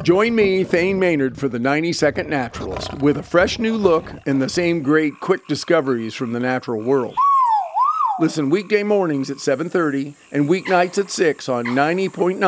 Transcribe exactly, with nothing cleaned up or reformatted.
Join me, Thane Maynard, for the ninety second Naturalist, with a fresh new look and the same great quick discoveries from the natural world. Listen weekday mornings at seven thirty and weeknights at six on ninety point nine